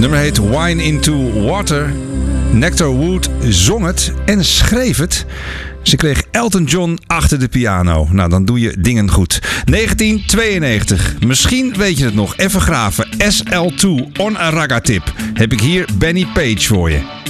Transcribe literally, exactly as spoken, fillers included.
nummer heet Wine into Water. Nectar Wood zong het en schreef het. Ze kreeg Elton John achter de piano. Nou, dan doe je dingen goed. negentien tweeënnegentig. Misschien weet je het nog. Even graven. S L twee on a Ragga Tip. Heb ik hier Benny Page voor je.